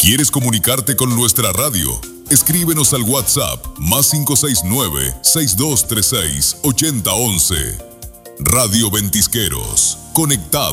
¿Quieres comunicarte con nuestra radio? Escríbenos al WhatsApp más 569-6236-8011. Radio Ventisqueros, conectados.